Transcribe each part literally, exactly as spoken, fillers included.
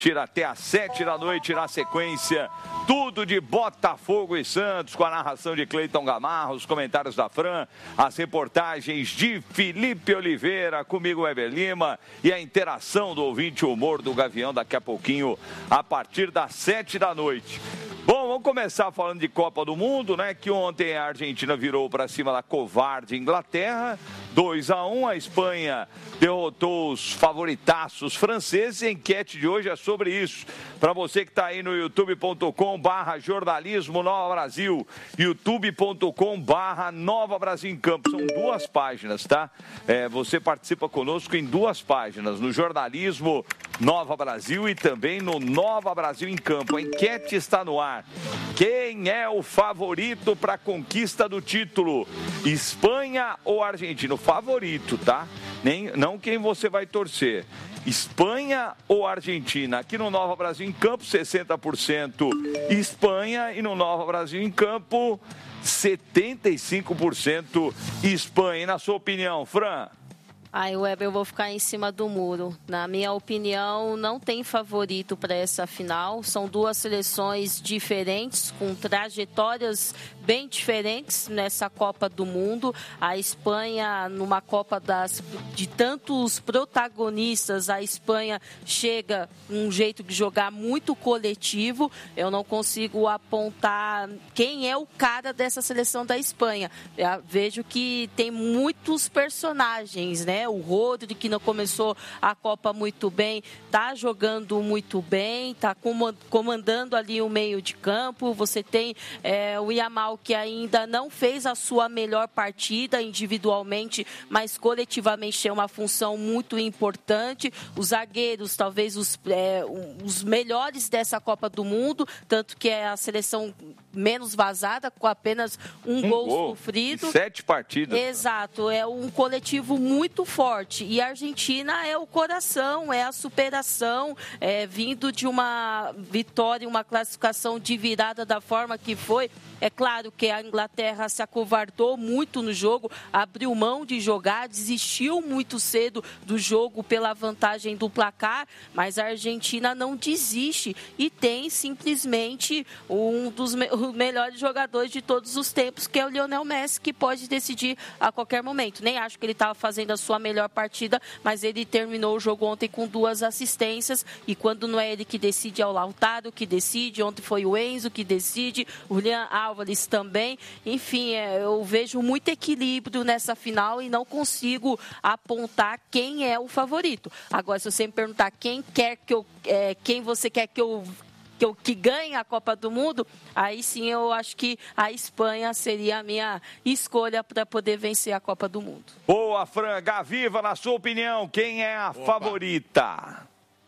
Tira até às sete da noite na sequência, tudo de Botafogo e Santos, com a narração de Cleiton Gamarra, os comentários da Fran, as reportagens de Felipe Oliveira, comigo Weber Lima, e a interação do ouvinte, o humor do Gavião, daqui a pouquinho, a partir das sete da noite. Bom, vamos começar falando de Copa do Mundo, né? Que ontem a Argentina virou para cima da covarde Inglaterra, dois a um, a Espanha derrotou os favoritaços franceses. A enquete de hoje é sobre isso. Para você que está aí no youtube ponto com barra jornalismo Nova Brasil, youtube ponto com barra Nova Brasil em Campo. São duas páginas, tá? É, você participa conosco em duas páginas, no jornalismo Nova Brasil e também no Nova Brasil em Campo. A enquete está no ar. Quem é o favorito para a conquista do título? Espanha ou Argentina? O favorito, tá? Nem, não quem você vai torcer. Espanha ou Argentina? Aqui no Nova Brasil em Campo, sessenta por cento Espanha, e no Nova Brasil em Campo, setenta e cinco por cento Espanha. E na sua opinião, Fran? Ai, Weber, eu vou ficar em cima do muro. Na minha opinião, não tem favorito para essa final. São duas seleções diferentes, com trajetórias bem diferentes nessa Copa do Mundo. A Espanha, numa Copa das, de tantos protagonistas, a Espanha chega com um jeito de jogar muito coletivo. Eu não consigo apontar quem é o cara dessa seleção da Espanha. Eu vejo que tem muitos personagens, né? O Rodri, que não começou a Copa muito bem, está jogando muito bem, está comandando ali o meio de campo. Você tem é, o Yamal, que ainda não fez a sua melhor partida individualmente, mas coletivamente tem uma função muito importante. Os zagueiros, talvez os, é, os melhores dessa Copa do Mundo, tanto que é a seleção menos vazada, com apenas um, um gol, gol sofrido. Em sete partidas. Exato, é um coletivo muito forte. E a Argentina é o coração, é a superação, é, vindo de uma vitória, uma classificação de virada da forma que foi. É claro que a Inglaterra se acovardou muito no jogo, abriu mão de jogar, desistiu muito cedo do jogo pela vantagem do placar, mas a Argentina não desiste e tem simplesmente um dos me- melhores jogadores de todos os tempos, que é o Lionel Messi, que pode decidir a qualquer momento. Nem acho que ele estava fazendo a sua melhor partida, mas ele terminou o jogo ontem com duas assistências, e quando não é ele que decide, é o Lautaro que decide. Ontem foi o Enzo que decide, o Julián Álvares também. Enfim, é, eu vejo muito equilíbrio nessa final e não consigo apontar quem é o favorito. Agora, se você me perguntar quem quer que eu, é, quem você quer que eu Que, eu, que ganhe a Copa do Mundo, aí sim eu acho que a Espanha seria a minha escolha para poder vencer a Copa do Mundo. Boa, Fran. Gaviva, na sua opinião, quem é a Opa. favorita?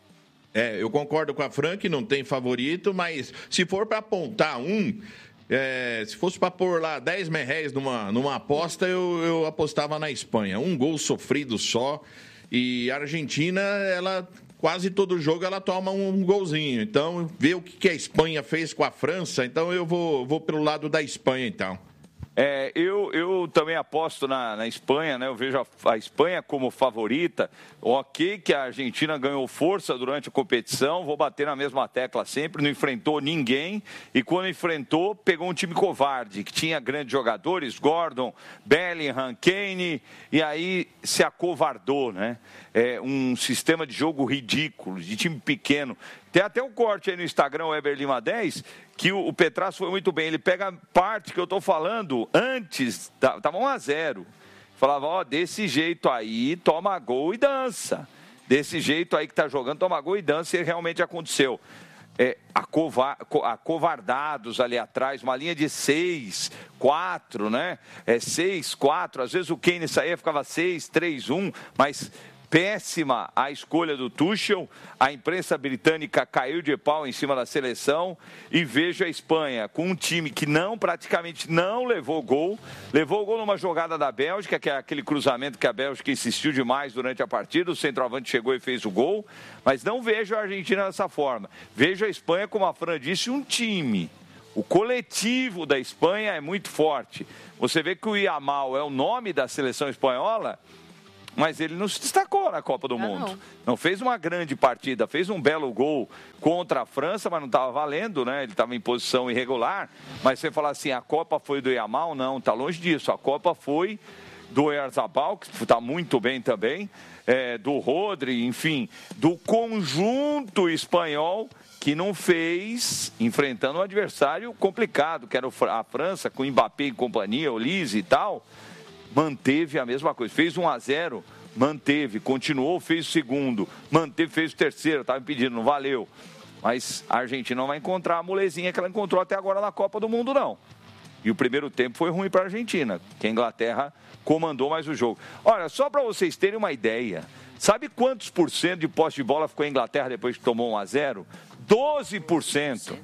É, eu concordo com a Fran que não tem favorito, mas se for para apontar um, é, se fosse para pôr lá dez merréis numa, numa aposta, eu, eu apostava na Espanha. Um gol sofrido só, e a Argentina, ela... quase todo jogo ela toma um golzinho. Então, ver o que a Espanha fez com a França, então eu vou, vou pelo lado da Espanha, então. É, eu, eu também aposto na, na Espanha, né? Eu vejo a, a Espanha como favorita. Ok que a Argentina ganhou força durante a competição, vou bater na mesma tecla sempre, não enfrentou ninguém, e quando enfrentou, pegou um time covarde, que tinha grandes jogadores, Gordon, Bellingham, Kane, e aí se acovardou, né? É um sistema de jogo ridículo, de time pequeno. Tem até um corte aí no Instagram, o Weber Lima dez, que o, o Petrasso foi muito bem. Ele pega a parte que eu estou falando antes, estava um a zero. Falava, ó, desse jeito aí, toma gol e dança. Desse jeito aí que tá jogando, toma gol e dança, e realmente aconteceu. É, acovar, acovardados ali atrás, uma linha de seis, quatro, né? É, seis, quatro, às vezes o Kane saía, ficava seis, três, um, mas... péssima a escolha do Tuchel, a imprensa britânica caiu de pau em cima da seleção, e vejo a Espanha com um time que não, praticamente não levou gol, levou gol numa jogada da Bélgica, que é aquele cruzamento que a Bélgica insistiu demais durante a partida, o centroavante chegou e fez o gol, mas não vejo a Argentina dessa forma, vejo a Espanha, como a Fran disse, um time. O coletivo da Espanha é muito forte. Você vê que o Yamal é o nome da seleção espanhola, mas ele não se destacou na Copa do ah, Mundo. Não. não fez uma grande partida, fez um belo gol contra a França, mas não estava valendo, né? Ele estava em posição irregular. Mas você falar assim, a Copa foi do Yamal? Não, está longe disso. A Copa foi do Oyarzabal, que está muito bem também, é, do Rodri, enfim, do conjunto espanhol, que não fez, enfrentando um adversário complicado, que era a França, com Mbappé e companhia, Olise e tal, manteve a mesma coisa. Fez um a zero, manteve, continuou, fez o segundo, manteve, fez o terceiro, estava impedindo, não valeu. Mas a Argentina não vai encontrar a molezinha que ela encontrou até agora na Copa do Mundo, não. E o primeiro tempo foi ruim para a Argentina, que a Inglaterra comandou mais o jogo. Olha, só para vocês terem uma ideia, sabe quantos por cento de posse de bola ficou a Inglaterra depois que tomou um a zero? doze por cento.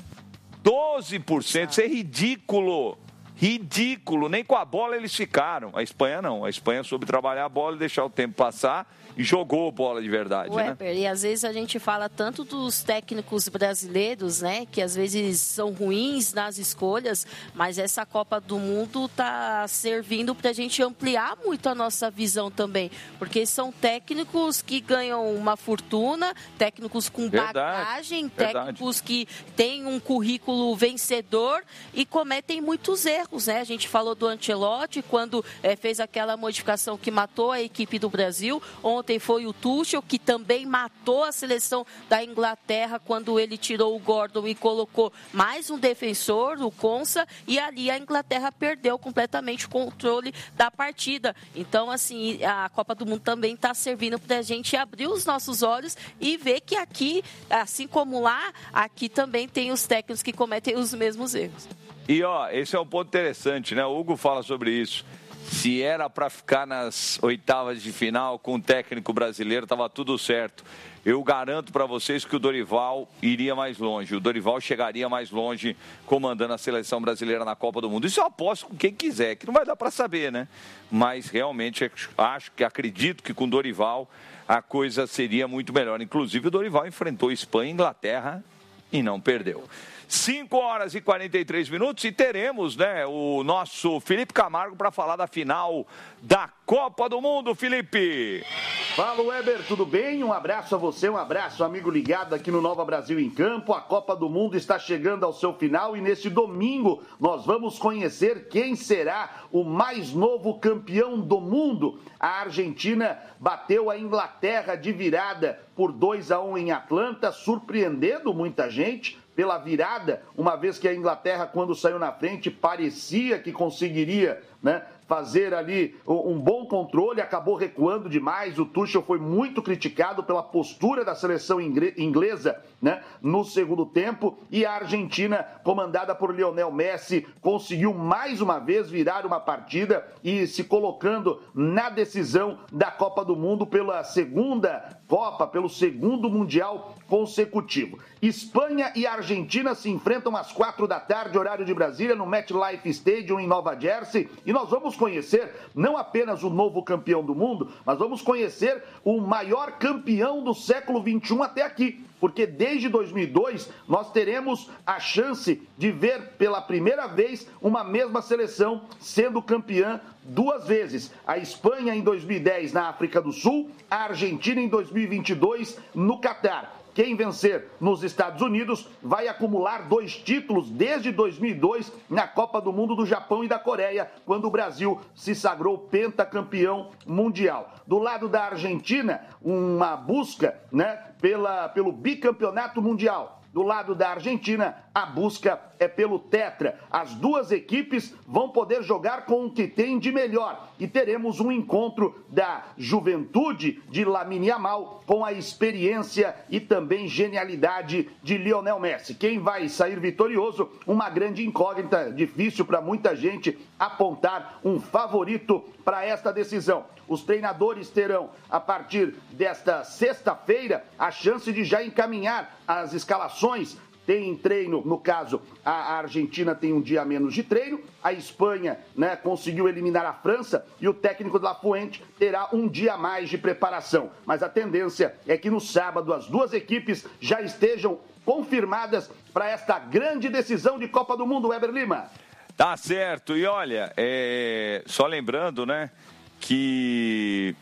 doze por cento. Isso é ridículo. Ridículo. Nem com a bola eles ficaram. A Espanha não. A Espanha soube trabalhar a bola e deixar o tempo passar e jogou bola de verdade, Weber, né? E às vezes a gente fala tanto dos técnicos brasileiros, né? Que às vezes são ruins nas escolhas, mas essa Copa do Mundo está servindo para a gente ampliar muito a nossa visão também. Porque são técnicos que ganham uma fortuna, técnicos com verdade, bagagem, técnicos verdade. que têm um currículo vencedor e cometem muitos erros, né? A gente falou do Ancelotti, quando é, fez aquela modificação que matou a equipe do Brasil. Ontem foi o Tuchel, que também matou a seleção da Inglaterra quando ele tirou o Gordon e colocou mais um defensor, o Konsa, e ali a Inglaterra perdeu completamente o controle da partida. Então, assim, a Copa do Mundo também está servindo para a gente abrir os nossos olhos e ver que aqui, assim como lá, aqui também tem os técnicos que cometem os mesmos erros. E, ó, esse é um ponto interessante, né? O Hugo fala sobre isso. Se era para ficar nas oitavas de final com o técnico brasileiro, estava tudo certo. Eu garanto para vocês que o Dorival iria mais longe. O Dorival chegaria mais longe comandando a seleção brasileira na Copa do Mundo. Isso eu aposto com quem quiser, que não vai dar para saber, né? Mas realmente acho que acredito que com o Dorival a coisa seria muito melhor. Inclusive o Dorival enfrentou Espanha e Inglaterra e não perdeu. cinco horas e quarenta e três minutos e teremos, né, o nosso Felipe Camargo para falar da final da Copa do Mundo, Felipe. Fala, Weber, tudo bem? Um abraço a você, um abraço, amigo ligado aqui no Nova Brasil em Campo. A Copa do Mundo está chegando ao seu final e neste domingo nós vamos conhecer quem será o mais novo campeão do mundo. A Argentina bateu a Inglaterra de virada por dois a um em Atlanta, surpreendendo muita gente pela virada, uma vez que a Inglaterra, quando saiu na frente, parecia que conseguiria, né, fazer ali um bom controle, acabou recuando demais. O Tuchel foi muito criticado pela postura da seleção inglesa, né, no segundo tempo, e a Argentina, comandada por Lionel Messi, conseguiu mais uma vez virar uma partida e se colocando na decisão da Copa do Mundo pela segunda Copa, pelo segundo Mundial consecutivo. Espanha e Argentina se enfrentam às quatro da tarde, horário de Brasília, no MetLife Stadium em Nova Jersey, e nós vamos conhecer não apenas o novo campeão do mundo, mas vamos conhecer o maior campeão do século vinte e um até aqui, porque desde dois mil e dois nós teremos a chance de ver pela primeira vez uma mesma seleção sendo campeã duas vezes. A Espanha em dois mil e dez na África do Sul, a Argentina em dois mil e vinte e dois no Catar. Quem vencer nos Estados Unidos vai acumular dois títulos desde dois mil e dois na Copa do Mundo do Japão e da Coreia, quando o Brasil se sagrou pentacampeão mundial. Do lado da Argentina, uma busca, né, pela, pelo bicampeonato mundial. Do lado da Argentina, a busca é pelo Tetra. As duas equipes vão poder jogar com o que tem de melhor. E teremos um encontro da juventude de Lamine Yamal com a experiência e também genialidade de Lionel Messi. Quem vai sair vitorioso? Uma grande incógnita, difícil para muita gente apontar um favorito para esta decisão. Os treinadores terão, a partir desta sexta-feira, a chance de já encaminhar as escalações. Tem treino, no caso, a Argentina tem um dia a menos de treino, a Espanha, né, conseguiu eliminar a França e o técnico de La Fuente terá um dia a mais de preparação. Mas a tendência é que no sábado as duas equipes já estejam confirmadas para esta grande decisão de Copa do Mundo, Weber Lima. Tá certo, e olha, é... só lembrando, né, que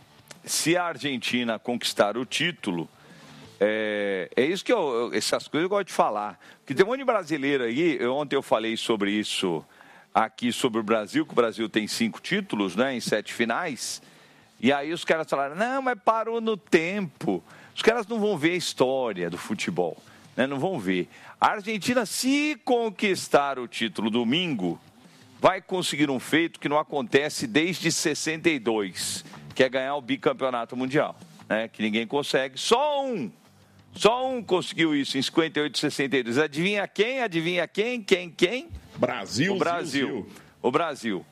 se a Argentina conquistar o título, é, é isso que eu, essas coisas eu gosto de falar. Porque tem um monte de brasileiro aí, eu, ontem eu falei sobre isso aqui, sobre o Brasil, que o Brasil tem cinco títulos, né, em sete finais, e aí os caras falaram, não, mas parou no tempo. Os caras não vão ver a história do futebol, né, não vão ver. A Argentina, se conquistar o título domingo, vai conseguir um feito que não acontece desde sessenta e dois, que é ganhar o bicampeonato mundial, né, que ninguém consegue, só um. Só um conseguiu isso em cinquenta e oito e sessenta e dois. Adivinha quem? Adivinha quem? Quem? Quem? Brasil. O Brasil. Zil, zil. O Brasil.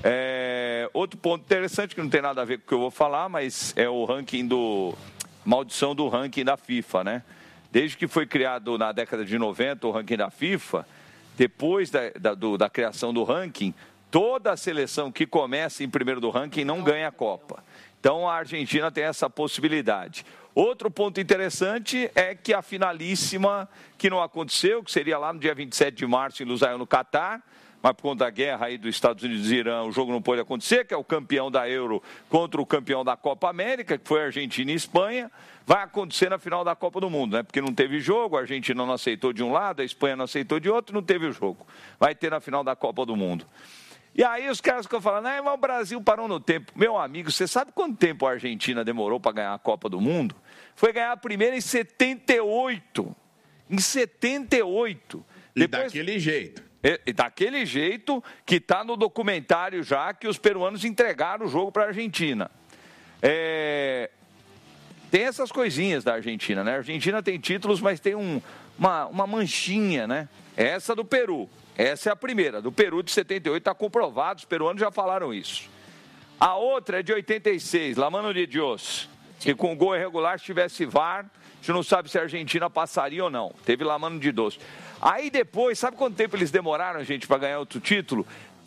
É, outro ponto interessante, que não tem nada a ver com o que eu vou falar, mas é o ranking do... Maldição do ranking da FIFA, né? Desde que foi criado na década de noventa o ranking da FIFA, depois da, da, do, da criação do ranking, toda a seleção que começa em primeiro do ranking não ganha a Copa. Então a Argentina tem essa possibilidade. Outro ponto interessante é que a finalíssima, que não aconteceu, que seria lá no dia vinte e sete de março em Lusail, no Catar, mas por conta da guerra aí dos Estados Unidos e Irã, o jogo não pôde acontecer, que é o campeão da Euro contra o campeão da Copa América, que foi a Argentina e Espanha, vai acontecer na final da Copa do Mundo, né? Porque não teve jogo, a Argentina não aceitou de um lado, a Espanha não aceitou de outro, não teve o jogo. Vai ter na final da Copa do Mundo. E aí os caras ficam falando, ah, mas o Brasil parou no tempo. Meu amigo, você sabe quanto tempo a Argentina demorou para ganhar a Copa do Mundo? Foi ganhar a primeira em setenta e oito. Em setenta e oito. E Depois... daquele jeito. E, daquele jeito que está no documentário já, que os peruanos entregaram o jogo para a Argentina. É... Tem essas coisinhas da Argentina, né? A Argentina tem títulos, mas tem um, uma, uma manchinha, né? Essa do Peru. Essa é a primeira. Do Peru de setenta e oito está comprovado, os peruanos já falaram isso. A outra é de oitenta e seis, La Mano de Dios, que com gol irregular, se tivesse V A R, a gente não sabe se a Argentina passaria ou não. Teve La Mano de Dios. Aí depois, sabe quanto tempo eles demoraram, gente, para ganhar outro título?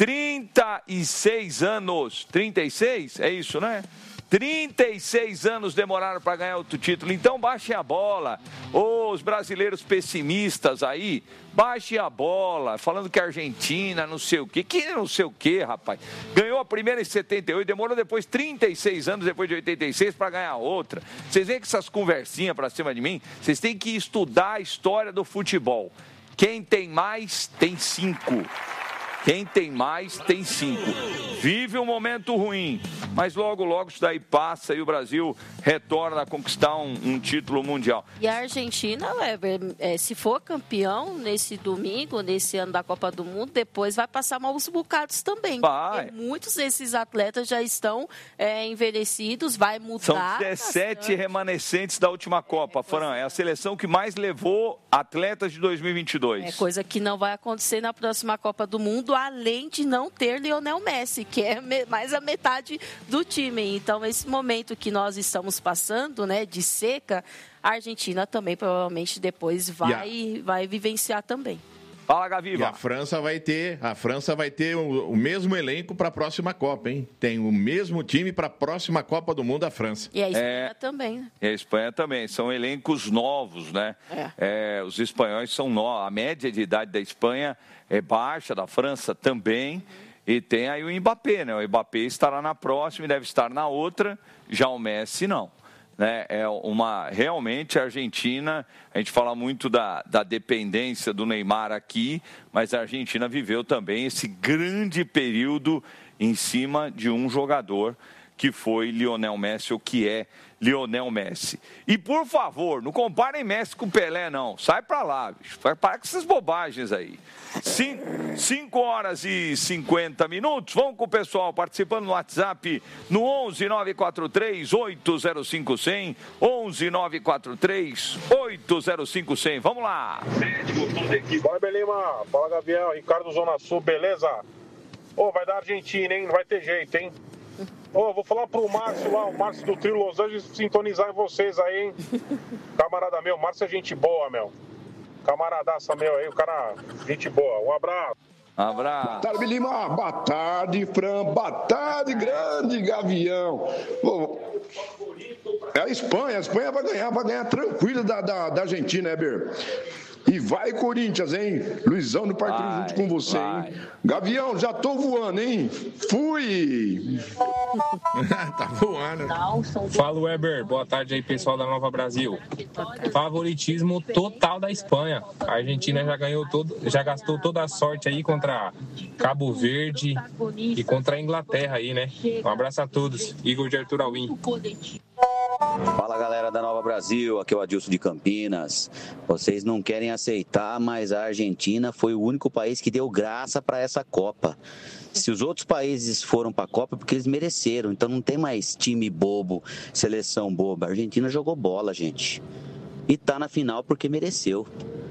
trinta e seis anos. trinta e seis? É isso, né? trinta e seis anos demoraram para ganhar outro título. Então, baixem a bola. Ô, os brasileiros pessimistas aí, baixem a bola. Falando que a Argentina, não sei o quê. Que não sei o quê, rapaz. Ganhou a primeira em setenta e oito, demorou depois trinta e seis anos, depois de oitenta e seis, para ganhar outra. Vocês veem que essas conversinhas para cima de mim, vocês têm que estudar a história do futebol. Quem tem mais, tem cinco. Quem tem mais, tem cinco. Vive um momento ruim, mas logo, logo isso daí passa e o Brasil retorna a conquistar um, um título mundial. E a Argentina, Weber, é, se for campeão nesse domingo, nesse ano da Copa do Mundo, depois vai passar maus bocados também. Vai. Muitos desses atletas já estão é, envelhecidos, vai mudar. São dezessete bastante. Remanescentes da última Copa, é, Fran. É a seleção que mais levou atletas de dois mil e vinte e dois. É coisa que não vai acontecer na próxima Copa do Mundo, além de não ter Lionel Messi, que é mais a metade do time. Então, esse momento que nós estamos passando, né, de seca, a Argentina também provavelmente depois vai, yeah. vai vivenciar também. Fala, Gaviva. E a França vai ter, a França vai ter o, o mesmo elenco para a próxima Copa, hein? Tem o mesmo time para a próxima Copa do Mundo, a França. E a Espanha é, também, né? E a Espanha também. São elencos novos, né? É. É, os espanhóis são novos. A média de idade da Espanha é baixa, da França também. Uhum. E tem aí o Mbappé, né? O Mbappé estará na próxima e deve estar na outra. Já o Messi, não. Né, é uma, realmente a Argentina, a gente fala muito da, da dependência do Neymar aqui, mas a Argentina viveu também esse grande período em cima de um jogador que foi Lionel Messi, ou que é Lionel Messi. E, por favor, não comparem Messi com Pelé, não. Sai pra lá, bicho. Para com essas bobagens aí. cinco horas e cinquenta minutos. Vamos com o pessoal participando no WhatsApp no onze nove quatro três oito zero cinco zero zero. onze nove quatro três oito zero cinco zero zero. Vamos lá. Fala, Belima. Fala, Gavião. Ricardo Zona Sul, beleza? Ô, oh, vai dar Argentina, hein? Não vai ter jeito, hein? Ô, oh, vou falar pro Márcio lá, o Márcio do Trio Los Angeles, sintonizar em vocês aí, hein? Camarada meu, Márcio é gente boa, meu. Camaradaça meu aí, o cara, gente boa. Um abraço. Um abraço. Boa tarde, Lima. Boa tarde, Fran. Boa tarde, grande Gavião. Pô, é a Espanha, a Espanha vai ganhar, vai ganhar tranquilo da, da, da Argentina, né, Ber? E vai, Corinthians, hein? Luizão no Parque Vai, junto com você, vai. hein? Gavião, já tô voando, hein? Fui! Tá voando. Fala, Weber. Boa tarde aí, pessoal da Nova Brasil. Favoritismo total da Espanha. A Argentina já ganhou todo, já gastou toda a sorte aí contra Cabo Verde e contra a Inglaterra aí, né? Um abraço a todos. Igor de Arthur Alvim. Fala, galera da Nova Brasil, aqui é o Adilson de Campinas. Vocês não querem aceitar, mas a Argentina foi o único país que deu graça para essa Copa. Se os outros países foram para a Copa é porque eles mereceram, então não tem mais time bobo, seleção boba. A Argentina jogou bola, gente. E tá na final porque mereceu.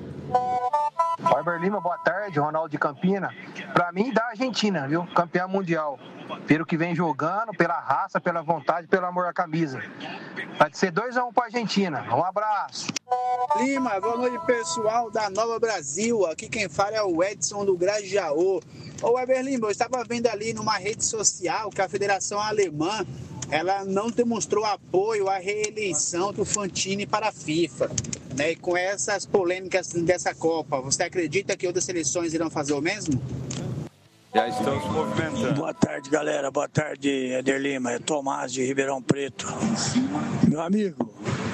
Weber Lima, boa tarde, Ronaldo de Campina. Pra mim, da Argentina, viu? Campeã mundial. Pelo que vem jogando, pela raça, pela vontade, pelo amor à camisa. Vai ser dois a um pra Argentina. Um abraço. Lima, boa noite, pessoal da Nova Brasil. Aqui quem fala é o Edson do Grajaú. Ô, Weber Lima, eu estava vendo ali numa rede social que a Federação Alemã ela não demonstrou apoio à reeleição do Fantini para a FIFA. Né? E com essas polêmicas dessa Copa, você acredita que outras seleções irão fazer o mesmo? Já estão se movimentando. Boa tarde, galera. Boa tarde, Éder Lima. É Tomás de Ribeirão Preto. Meu amigo,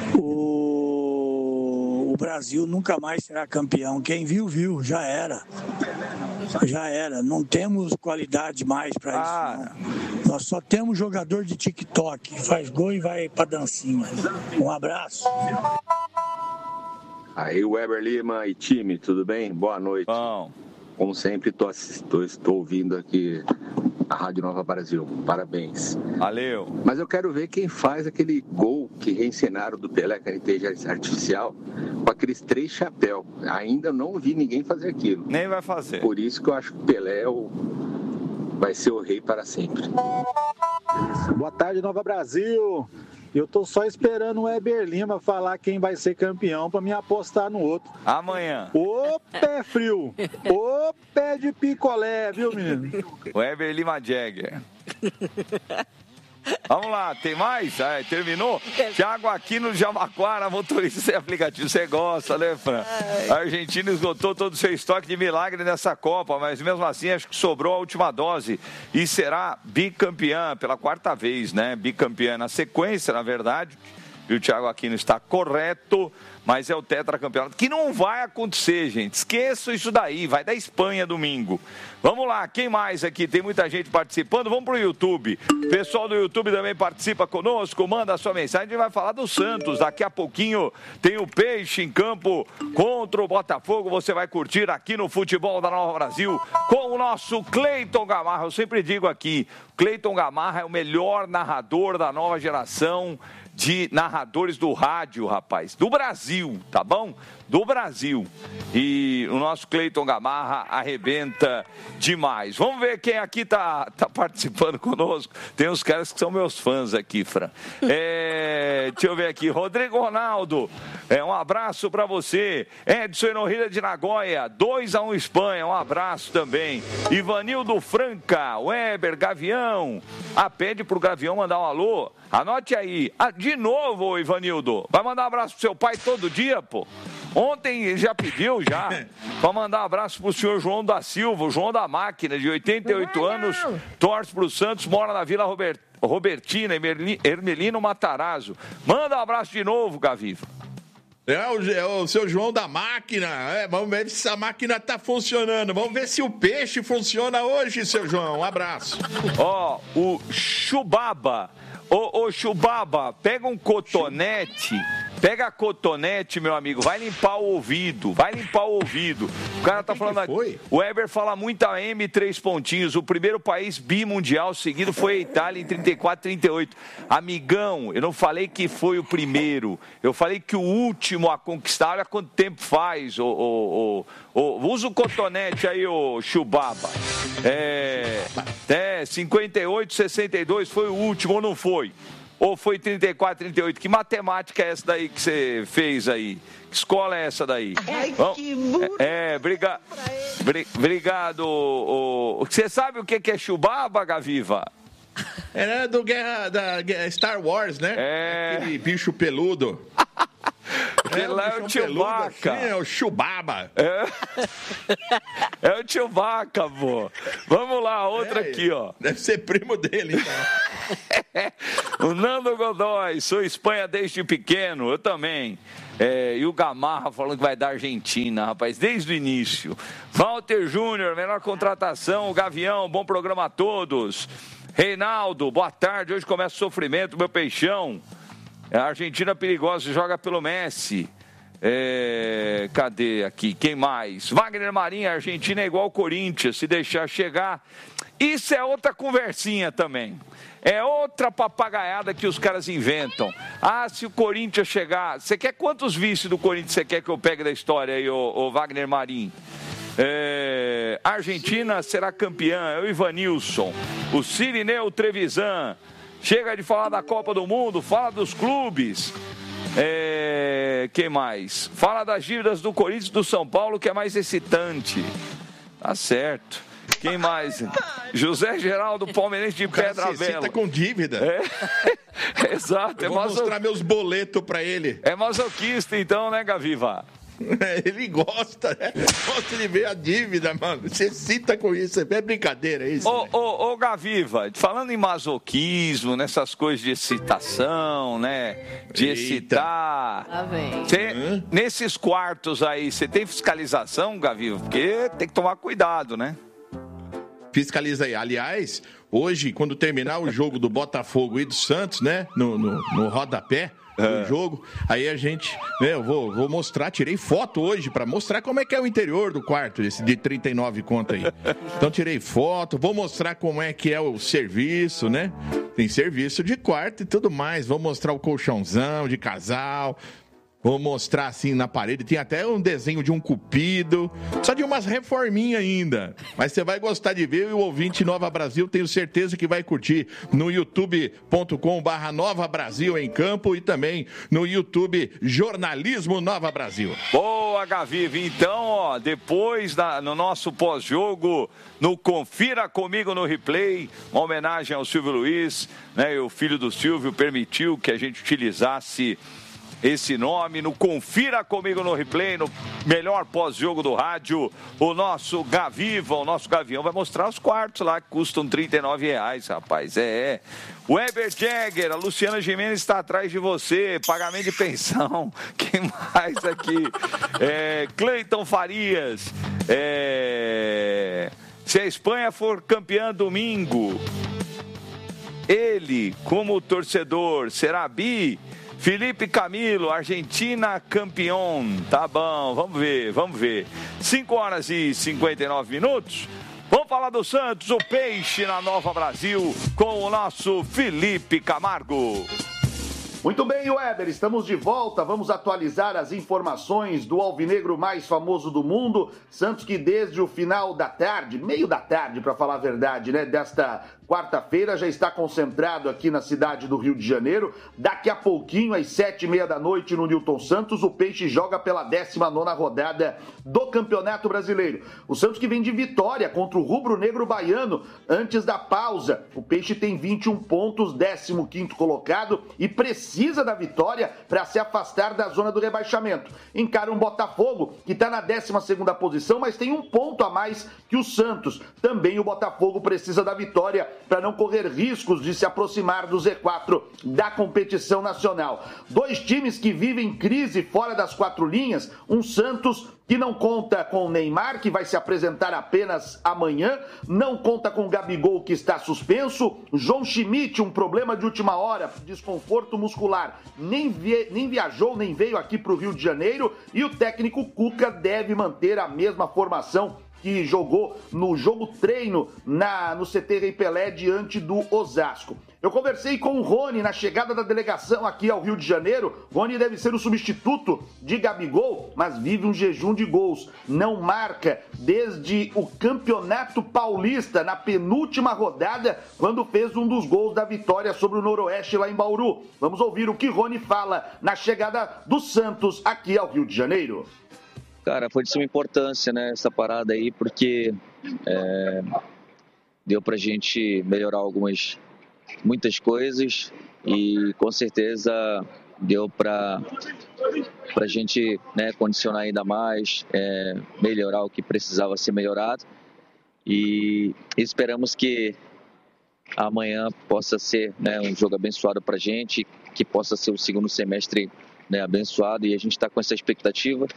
o... o Brasil nunca mais será campeão. Quem viu, viu. Já era. Já era. Não temos qualidade mais para ah. isso. Não. Nós só temos jogador de TikTok. Faz gol e vai pra dancinha. Um abraço. Aí, Weber Lima e time, tudo bem? Boa noite. Bom. Como sempre, tô, tô, estou ouvindo aqui a Rádio Nova Brasil. Parabéns. Valeu. Mas eu quero ver quem faz aquele gol que reencenaram do Pelé com a inteligência artificial com aqueles três chapéus. Ainda não vi ninguém fazer aquilo. Nem vai fazer. Por isso que eu acho que o Pelé é o... vai ser o rei para sempre. Boa tarde, Nova Brasil. Eu tô só esperando o Weber Lima falar quem vai ser campeão para me apostar no outro. Amanhã. Ô pé frio, ô pé de picolé, viu, menino? Weber Lima Jagger. Vamos lá, tem mais? Ah, terminou? Thiago Aquino de Jamaquara, motorista sem aplicativo. Você gosta, né, Fran? A Argentina esgotou todo o seu estoque de milagre nessa Copa, mas mesmo assim acho que sobrou a última dose e será bicampeã pela quarta vez, né? Bicampeã na sequência, na verdade. E o Thiago Aquino está correto, mas é o tetracampeonato, que não vai acontecer, gente. Esqueçam isso daí, vai da Espanha domingo. Vamos lá, quem mais aqui? Tem muita gente participando, vamos para o YouTube. O pessoal do YouTube também participa conosco, manda a sua mensagem, a gente vai falar do Santos. Daqui a pouquinho tem o Peixe em campo contra o Botafogo, você vai curtir aqui no Futebol da Nova Brasil com o nosso Cleiton Gamarra. Eu sempre digo aqui, Cleiton Gamarra é o melhor narrador da nova geração de narradores do rádio, rapaz, do Brasil, tá bom? Do Brasil. E o nosso Cleiton Gamarra arrebenta demais. Vamos ver quem aqui tá, tá participando conosco. Tem uns caras que são meus fãs aqui, Fran. É, deixa eu ver aqui. Rodrigo Ronaldo, é, um abraço para você. Edson Enorrida de Nagoya, dois a um Espanha, um abraço também. Ivanildo Franca, Weber, Gavião. Ah, pede pro Gavião mandar um alô. Anote aí. Ah, de novo, Ivanildo. Vai mandar um abraço pro seu pai todo dia, pô? Ontem ele já pediu, já, para mandar um abraço pro senhor João da Silva, o João da Máquina, de oitenta e oito anos, torce pro Santos, mora na Vila Robert, Robertina, Hermelino Matarazzo. Manda um abraço de novo, Gaviva. É o, é o seu João da Máquina. É, vamos ver se a máquina tá funcionando. Vamos ver se o peixe funciona hoje, seu João. Um abraço. Ó, o Chubaba. Ô, ô, Chubaba, pega um cotonete, pega a cotonete, meu amigo, vai limpar o ouvido, vai limpar o ouvido. O cara tá falando aqui, o Weber fala muito a M três pontinhos, o primeiro país bimundial seguido foi a Itália em trinta e quatro, trinta e oito. Amigão, eu não falei que foi o primeiro, eu falei que o último a conquistar, olha quanto tempo faz, ô, ô, ô, ô, usa o cotonete aí, ô Chubaba. É, é, cinquenta e oito, sessenta e dois foi o último ou não foi? Ou foi trinta e quatro, trinta e oito? Que matemática é essa daí que você fez aí? Que escola é essa daí? Ai, que burro. É, briga... Bri... obrigado. Você sabe o que é Chubaba, Gaviva? Era do Guerra da Star Wars, né? É. Aquele bicho peludo. Aquele lá é o Chewbacca. Assim, é o Chubaba. É, é o Chewbacca, pô. Vamos lá, outra é, aqui, ó. Deve ser primo dele, então. O Nando Godoy, sou Espanha desde pequeno, eu também. É, e o Gamarra falando que vai dar Argentina, rapaz, desde o início. Walter Júnior, melhor contratação. O Gavião, bom programa a todos. Reinaldo, boa tarde. Hoje começa o sofrimento, meu peixão. A Argentina perigosa, joga pelo Messi. É, cadê aqui? Quem mais? Wagner Marinho, a Argentina é igual ao Corinthians, se deixar chegar. Isso é outra conversinha também. É outra papagaiada que os caras inventam. Ah, se o Corinthians chegar... Você quer quantos vices do Corinthians você quer que eu pegue da história aí, ô, ô Wagner Marinho? É, a Argentina será campeã, é o Ivanilson. O Cirineu Trevisan. Chega de falar da Copa do Mundo, fala dos clubes. É, quem mais? Fala das dívidas do Corinthians e do São Paulo, que é mais excitante. Tá certo. Quem mais? José Geraldo, palmeirense de Pedra Bela. Você com dívida. É, exato. Eu vou é mostrar meus boletos pra ele. É masoquista então, né, Gaviva? Ele gosta, né? Gosta de ver a dívida, mano. Você cita com isso, é brincadeira, é isso? Ô, ô, ô, Gaviva, falando em masoquismo, nessas coisas de excitação, né? De Eita. excitar. Tá bem. Cê, hum? Nesses quartos aí, você tem fiscalização, Gaviva? Porque tem que tomar cuidado, né? Fiscaliza aí. Aliás, hoje, quando terminar o jogo do Botafogo e do Santos, né? No, no, no rodapé. É. Do jogo, aí a gente, né, eu vou, vou mostrar, tirei foto hoje para mostrar como é que é o interior do quarto, esse de trinta e nove conto aí. Então tirei foto, vou mostrar como é que é o serviço, né? Tem serviço de quarto e tudo mais, vou mostrar o colchãozão de casal. Vou mostrar assim na parede, tem até um desenho de um cupido, só de umas reforminhas ainda. Mas você vai gostar de ver e o ouvinte Nova Brasil, tenho certeza que vai curtir no youtube ponto com barra Nova Brasil em Campo e também no YouTube Jornalismo Nova Brasil. Boa, Gaviva. Então, ó, depois da, no nosso pós-jogo, no Confira Comigo no Replay, uma homenagem ao Silvio Luiz, né? O filho do Silvio permitiu que a gente utilizasse esse nome, no Confira Comigo no Replay, no melhor pós-jogo do rádio, o nosso Gaviva, o nosso Gavião vai mostrar os quartos lá, que custam trinta e nove reais, rapaz, é, é. O Weber Jagger, a Luciana Gimenez está atrás de você, pagamento de pensão, quem mais aqui? É, Cleiton Farias, é, se a Espanha for campeã domingo, ele, como torcedor, será bi? Felipe Camilo, Argentina campeão. Tá bom, vamos ver, vamos ver. cinco horas e cinquenta e nove minutos. Vamos falar do Santos, o Peixe na Nova Brasil, com o nosso Felipe Camargo. Muito bem, Weber, estamos de volta. Vamos atualizar as informações do alvinegro mais famoso do mundo. Santos que desde o final da tarde, meio da tarde, para falar a verdade, né, desta quarta-feira, já está concentrado aqui na cidade do Rio de Janeiro. Daqui a pouquinho, às sete e meia da noite, no Newton Santos, o Peixe joga pela décima nona rodada do Campeonato Brasileiro. O Santos que vem de vitória contra o rubro-negro baiano antes da pausa. O Peixe tem vinte e um pontos, décimo quinto colocado e precisa da vitória para se afastar da zona do rebaixamento. Encara um Botafogo que está na décima segunda posição, mas tem um ponto a mais que o Santos. Também o Botafogo precisa da vitória para não correr riscos de se aproximar do Z quatro da competição nacional. Dois times que vivem crise fora das quatro linhas, um Santos que não conta com o Neymar, que vai se apresentar apenas amanhã, não conta com o Gabigol, que está suspenso, João Schmidt, um problema de última hora, desconforto muscular, nem, vi- nem viajou, nem veio aqui para o Rio de Janeiro, e o técnico Cuca deve manter a mesma formação que jogou no jogo treino na, no C T Rei Pelé diante do Osasco. Eu conversei com o Rony na chegada da delegação aqui ao Rio de Janeiro. Rony deve ser o substituto de Gabigol, mas vive um jejum de gols. Não marca desde o Campeonato Paulista, na penúltima rodada, quando fez um dos gols da vitória sobre o Noroeste lá em Bauru. Vamos ouvir o que Rony fala na chegada do Santos aqui ao Rio de Janeiro. Cara, foi de suma importância, né, essa parada aí, porque é, deu pra gente melhorar algumas, muitas coisas e com certeza deu para a gente, né, condicionar ainda mais, é, melhorar o que precisava ser melhorado. E esperamos que amanhã possa ser, né, um jogo abençoado para a gente, que possa ser o segundo semestre, né, abençoado, e a gente está com essa expectativa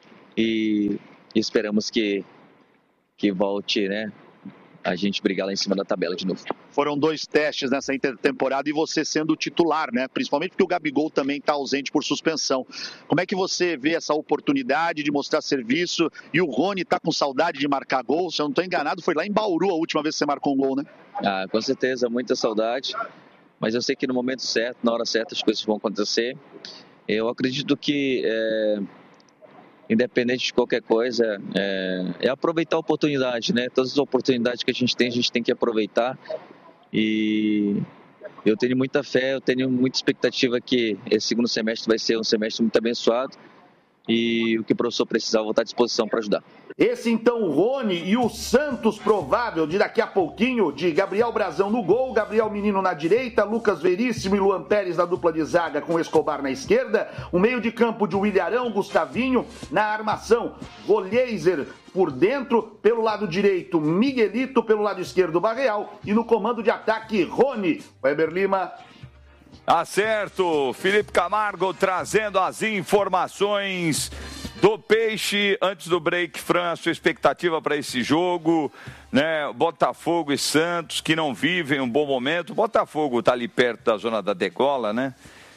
e esperamos que, que volte, né, a gente brigar lá em cima da tabela de novo. Foram dois testes nessa intertemporada e você sendo titular, né? Principalmente porque o Gabigol também está ausente por suspensão. Como é que você vê essa oportunidade de mostrar serviço? E o Rony está com saudade de marcar gol? Se eu não estou enganado, foi lá em Bauru a última vez que você marcou um gol, né? Ah, com certeza, muita saudade. Mas eu sei que no momento certo, na hora certa, as coisas vão acontecer. Eu acredito que, é, independente de qualquer coisa, é, é aproveitar a oportunidade, né? Todas as oportunidades que a gente tem, a gente tem que aproveitar. E eu tenho muita fé, eu tenho muita expectativa que esse segundo semestre vai ser um semestre muito abençoado. E o que o professor precisar, eu vou estar à disposição para ajudar. Esse então o Rony e o Santos provável de daqui a pouquinho, de Gabriel Brazão no gol, Gabriel Menino na direita, Lucas Veríssimo e Luan Pérez na dupla de zaga com Escobar na esquerda, o meio de campo de William Arão, Gustavinho, na armação, Golheiser por dentro, pelo lado direito Miguelito, pelo lado esquerdo Barreal e no comando de ataque Rony. Weber Lima. Acerto, Felipe Camargo trazendo as informações do Peixe. Antes do break, Fran, a sua expectativa para esse jogo, né? Botafogo e Santos, que não vivem um bom momento. O Botafogo está ali perto da zona da degola, né?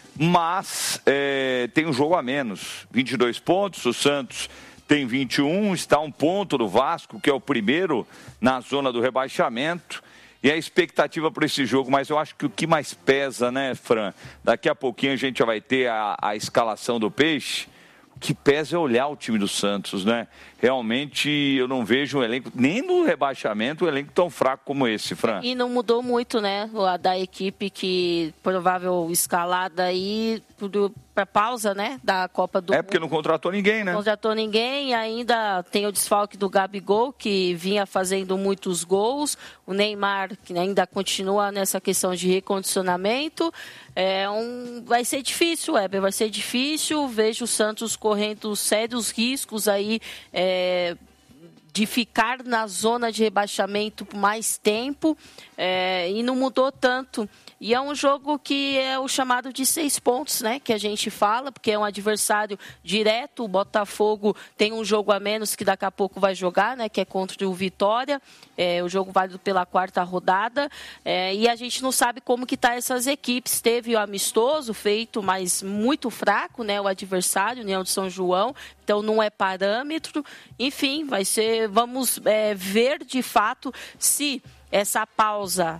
Mas é, tem um jogo a menos, vinte e dois pontos, o Santos tem vinte e um, está um ponto do Vasco, que é o primeiro na zona do rebaixamento. E a expectativa para esse jogo, mas eu acho que o que mais pesa, né, Fran? Daqui a pouquinho a gente já vai ter a, a escalação do Peixe. O que pesa é olhar o time do Santos, né? Realmente eu não vejo um elenco, nem no rebaixamento, um elenco tão fraco como esse, Fran. E não mudou muito, né, a da equipe que provável escalada aí para pausa, né, da Copa do É porque não contratou ninguém, né? Não contratou ninguém, ainda tem o desfalque do Gabigol, que vinha fazendo muitos gols, o Neymar, que ainda continua nessa questão de recondicionamento. É um, vai ser difícil, Weber, vai ser difícil. Vejo o Santos correndo sérios riscos aí, é, de ficar na zona de rebaixamento por mais tempo, é, e não mudou tanto. E é um jogo que é o chamado de seis pontos, né? Que a gente fala, porque é um adversário direto. O Botafogo tem um jogo a menos que daqui a pouco vai jogar, né? Que é contra o Vitória. É, o jogo válido pela quarta rodada. É, e a gente não sabe como que tá essas equipes. Teve o amistoso feito, mas muito fraco, né? O adversário, União de São João. Então não é parâmetro. Enfim, vai ser. Vamos é, ver de fato se essa pausa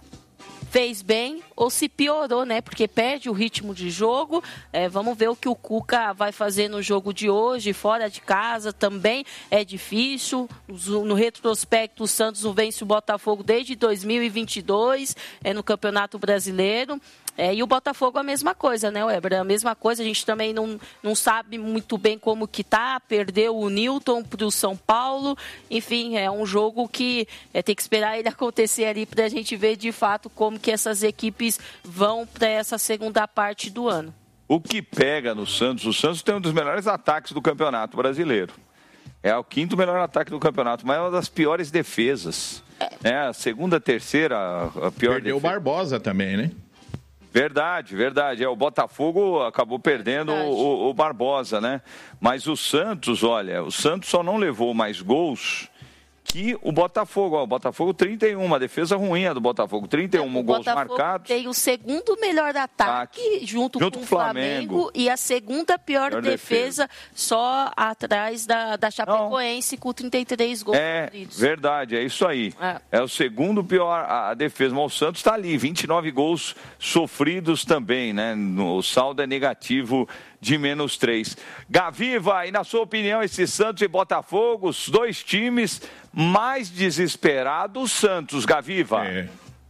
fez bem ou se piorou, né? Porque perde o ritmo de jogo. É, vamos ver o que o Cuca vai fazer no jogo de hoje, fora de casa também é difícil. No retrospecto, o Santos não vence o Botafogo desde dois mil e vinte e dois, é, no Campeonato Brasileiro. É, e o Botafogo a mesma coisa, né, Weber? A mesma coisa, a gente também não, não sabe muito bem como que tá, perdeu o Newton para o São Paulo, enfim, é um jogo que é, tem que esperar ele acontecer ali para a gente ver de fato como que essas equipes vão para essa segunda parte do ano. O que pega no Santos, o Santos tem um dos melhores ataques do Campeonato Brasileiro. É o quinto melhor ataque do campeonato, mas é uma das piores defesas. É, a segunda, terceira, a pior Perdeu o defesa. Barbosa também, né? Verdade, verdade. É, o Botafogo acabou perdendo o, o Barbosa, né? Mas o Santos, olha, o Santos só não levou mais gols que o Botafogo. Ó, o Botafogo trinta e um, uma defesa ruim a do Botafogo. trinta e um o gols Botafogo marcados. Tem o segundo melhor ataque junto, junto com o Flamengo, Flamengo e a segunda pior, pior defesa, defesa só atrás da, da Chapecoense, não, com trinta e três gols. É verdade, é isso aí. É, é o segundo pior a, a defesa. Mas o Santos está ali, vinte e nove gols sofridos também, né? O saldo é negativo de menos três. Gaviva, e na sua opinião, esse Santos e Botafogo, os dois times mais desesperados, o Santos, Gaviva. É,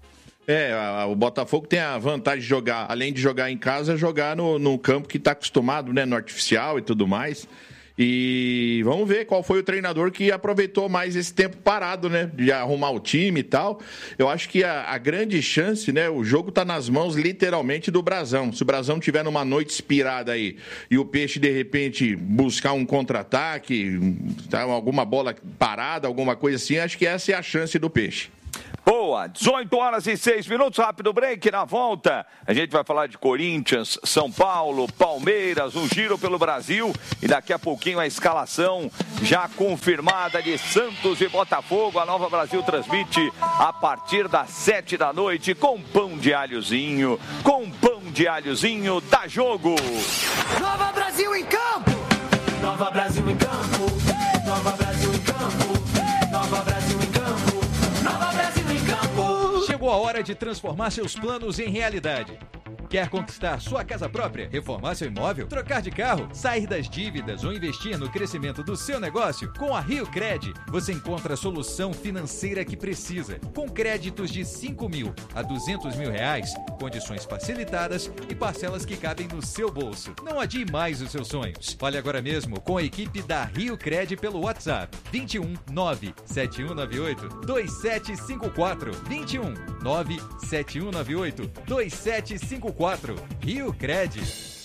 é a, o Botafogo tem a vantagem de jogar, além de jogar em casa, jogar no, no campo que está acostumado, né, no artificial e tudo mais. E vamos ver qual foi o treinador que aproveitou mais esse tempo parado, né? De arrumar o time e tal. Eu acho que a, a grande chance, né? O jogo tá nas mãos, literalmente, do Brasão. Se o Brasão tiver numa noite inspirada aí e o Peixe, de repente, buscar um contra-ataque, tá, alguma bola parada, alguma coisa assim, acho que essa é a chance do Peixe. Boa, dezoito horas e seis minutos, rápido break. Na volta a gente vai falar de Corinthians, São Paulo, Palmeiras, um giro pelo Brasil e daqui a pouquinho a escalação já confirmada de Santos e Botafogo. A Nova Brasil transmite a partir das sete da noite com pão de alhozinho, com pão de alhozinho, dá jogo. Nova Brasil em campo, Nova Brasil em campo, Nova Brasil em campo, Nova Brasil em campo, Nova Brasil em campo. Chegou a hora de transformar seus planos em realidade. Quer conquistar sua casa própria, reformar seu imóvel, trocar de carro, sair das dívidas ou investir no crescimento do seu negócio? Com a Rio Cred, você encontra a solução financeira que precisa. Com créditos de cinco mil a duzentos mil reais, condições facilitadas e parcelas que cabem no seu bolso. Não adie mais os seus sonhos. Fale agora mesmo com a equipe da Rio Cred pelo WhatsApp vinte e um nove sete um nove oito dois sete cinco quatro vinte e um nove sete um nove oito dois sete cinco quatro. Rio Cred.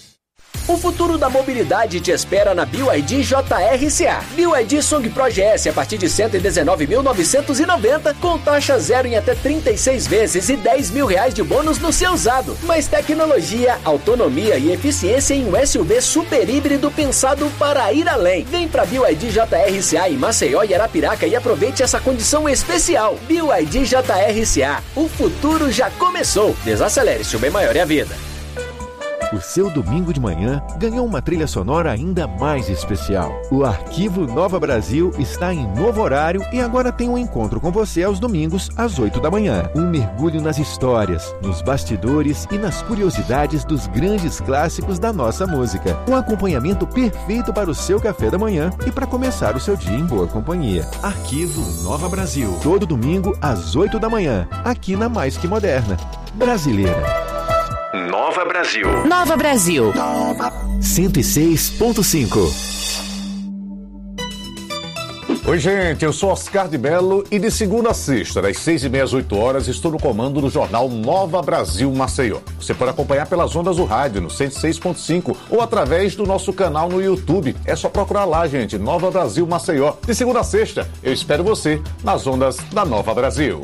O futuro da mobilidade te espera na B Y D J R C A. B Y D Song Pro G S a partir de cento e dezenove mil novecentos e noventa, com taxa zero em até trinta e seis vezes e dez mil reais de bônus no seu usado. Mais tecnologia, autonomia e eficiência em um S U V super híbrido pensado para ir além. Vem pra B Y D J R C A em Maceió e Arapiraca e aproveite essa condição especial. B Y D J R C A. O futuro já começou. Desacelere, seu bem maior é a vida. O seu domingo de manhã ganhou uma trilha sonora ainda mais especial. O Arquivo Nova Brasil está em novo horário e agora tem um encontro com você aos domingos, às oito da manhã. Um mergulho nas histórias, nos bastidores e nas curiosidades dos grandes clássicos da nossa música. Um acompanhamento perfeito para o seu café da manhã e para começar o seu dia em boa companhia. Arquivo Nova Brasil. Todo domingo, às oito da manhã, aqui na Mais Que Moderna. Brasileira. Nova Brasil. Nova Brasil. cento e seis ponto cinco. Oi, gente, eu sou Oscar de Mello e de segunda a sexta, das seis e meia às oito horas, estou no comando do jornal Nova Brasil Maceió. Você pode acompanhar pelas ondas do rádio no cento e seis ponto cinco ou através do nosso canal no YouTube. É só procurar lá, gente, Nova Brasil Maceió. De segunda a sexta, eu espero você nas ondas da Nova Brasil.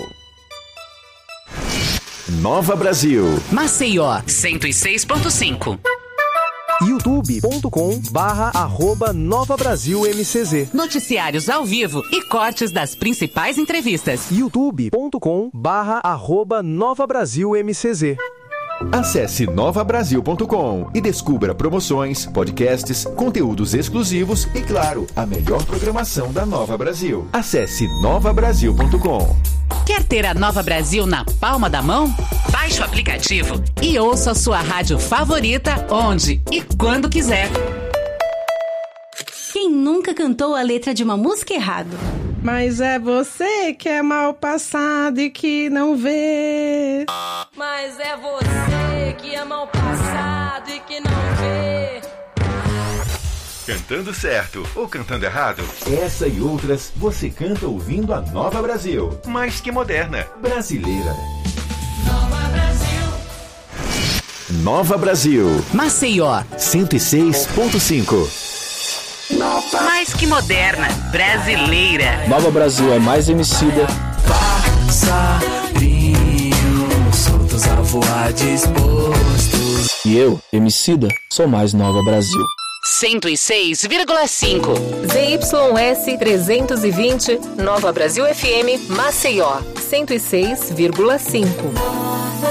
Nova Brasil. Maceió, cento e seis ponto cinco. youtube ponto com barra arroba Nova Brasil M C Z. Noticiários ao vivo e cortes das principais entrevistas. youtube ponto com barra arroba Nova Brasil M C Z. Acesse nova brasil ponto com e descubra promoções, podcasts, conteúdos exclusivos e, claro, a melhor programação da Nova Brasil. Acesse nova brasil ponto com. Quer ter a Nova Brasil na palma da mão? Baixe o aplicativo e ouça a sua rádio favorita onde e quando quiser. Quem nunca cantou a letra de uma música errado? Mas é você que é mal passado e que não vê. Mas é você que é mal passado e que não vê. Cantando certo ou cantando errado? Essa e outras você canta ouvindo a Nova Brasil. Mais que moderna. Brasileira. Nova Brasil. Nova Brasil. Maceió. cento e seis ponto cinco. Mais que moderna. Brasileira. Nova Brasil é mais emicida. Passarinhos soltos a voar dispostos. E eu, emicida, sou mais Nova Brasil. cento e seis vírgula cinco. Z Y S trezentos e vinte, Nova Brasil F M, Maceió, cento e seis vírgula cinco.